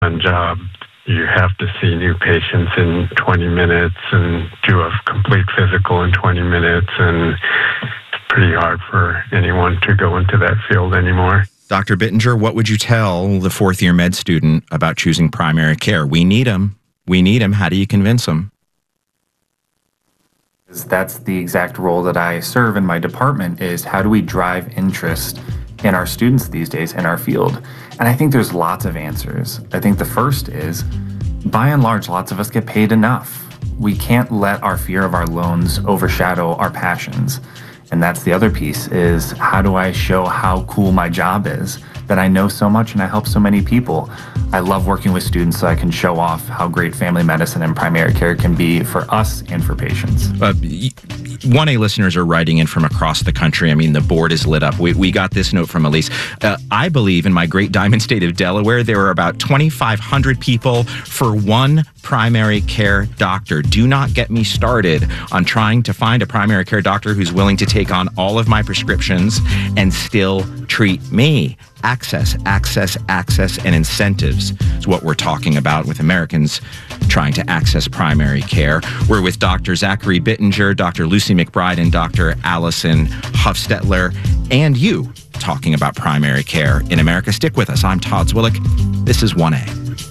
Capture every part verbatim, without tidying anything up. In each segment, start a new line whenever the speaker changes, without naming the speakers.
job. You have to see new patients in twenty minutes and do a complete physical in twenty minutes, and it's pretty hard for anyone to go into that field anymore.
Doctor Bittinger, what would you tell the fourth-year med student about choosing primary care? We need them. We need them. How do you convince them?
That's the exact role that I serve in my department, is how do we drive interest in our students these days in our field? And I think there's lots of answers. I think the first is, by and large, lots of us get paid enough. We can't let our fear of our loans overshadow our passions. And that's the other piece, is how do I show how cool my job is, that I know so much and I help so many people. I love working with students so I can show off how great family medicine and primary care can be for us and for patients.
Uh, one A listeners are writing in from across the country. I mean, the board is lit up. We, we got this note from Elise. Uh, I believe in my great diamond state of Delaware, there are about twenty-five hundred people for one primary care doctor. Do not get me started on trying to find a primary care doctor who's willing to take on all of my prescriptions and still treat me. Access, access, access, and incentives is what we're talking about with Americans trying to access primary care. We're with Doctor Zachary Bittinger, Doctor Lucy McBride, and Doctor Allison Huffstetler, and you talking about primary care in America. Stick with us. I'm Todd Zwillich. This is one A.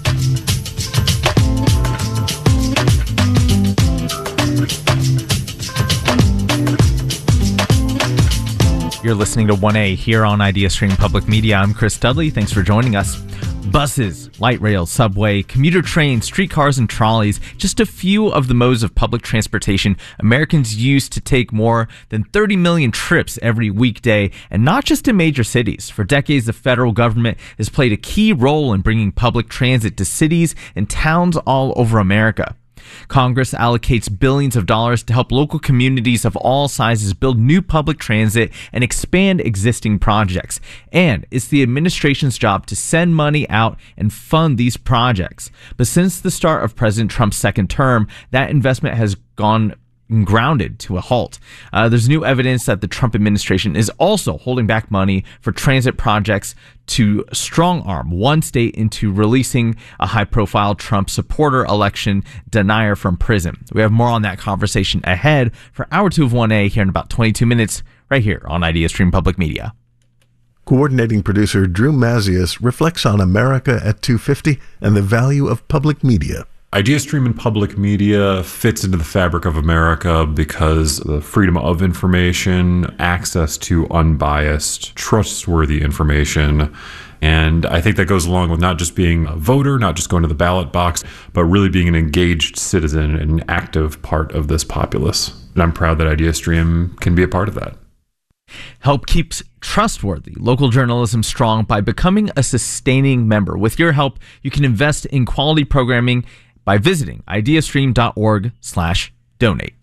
You're listening to one A here on IdeaStream Public Media. I'm Chris Dudley. Thanks for joining us. Buses, light rail, subway, commuter trains, streetcars, and trolleys, just a few of the modes of public transportation Americans use to take more than thirty million trips every weekday, and not just in major cities. For decades, the federal government has played a key role in bringing public transit to cities and towns all over America. Congress allocates billions of dollars to help local communities of all sizes build new public transit and expand existing projects. And it's the administration's job to send money out and fund these projects. But since the start of President Trump's second term, that investment has gone grounded to a halt. Uh, there's new evidence that the Trump administration is also holding back money for transit projects to strong-arm one state into releasing a high-profile Trump supporter election denier from prison. We have more on that conversation ahead for hour two of one A here in about twenty-two minutes, right here on IdeaStream Public Media.
Coordinating producer Drew Mazius reflects on America at two fifty and the value of public media.
IdeaStream and public media fits into the fabric of America because the freedom of information, access to unbiased, trustworthy information. And I think that goes along with not just being a voter, not just going to the ballot box, but really being an engaged citizen and an active part of this populace. And I'm proud that IdeaStream can be a part of that.
Help keeps trustworthy local journalism strong by becoming a sustaining member. With your help, you can invest in quality programming by visiting ideastream.org slash donate.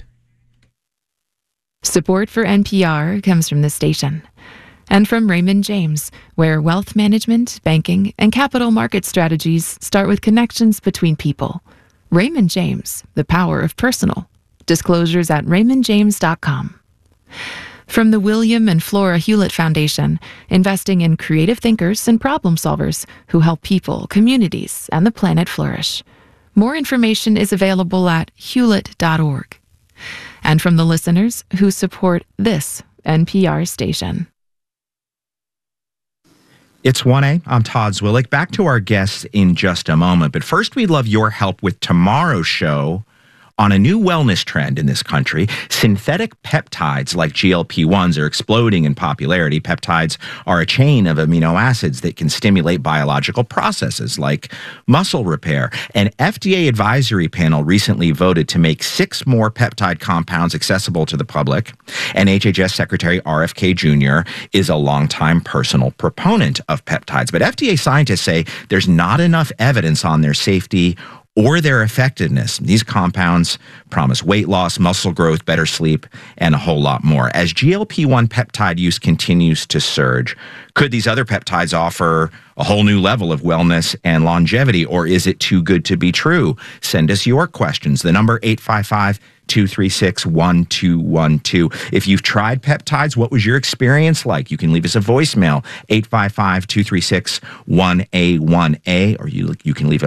Support for N P R comes from the station and from Raymond James, where wealth management, banking, and capital market strategies start with connections between people. Raymond James, the power of personal. Disclosures at raymond james dot com. From the William and Flora Hewlett Foundation, investing in creative thinkers and problem solvers who help people, communities, and the planet flourish. More information is available at hewlett dot org. And from the listeners who support this N P R station.
It's one A. I'm Todd Zwillich. Back to our guests in just a moment. But first, we'd love your help with tomorrow's show on a new wellness trend in this country. Synthetic peptides like G L P ones are exploding in popularity. Peptides are a chain of amino acids that can stimulate biological processes like muscle repair. An F D A advisory panel recently voted to make six more peptide compounds accessible to the public. And H H S Secretary R F K Junior is a longtime personal proponent of peptides. But F D A scientists say there's not enough evidence on their safety or their effectiveness. These compounds promise weight loss, muscle growth, better sleep, and a whole lot more. As G L P one peptide use continues to surge, could these other peptides offer a whole new level of wellness and longevity, or is it too good to be true? Send us your questions. The number eight five five, two three six, one two one two. If you've tried peptides, what was your experience like? You can leave us a voicemail, eight five five, two three six, one A one A, or you, you can leave a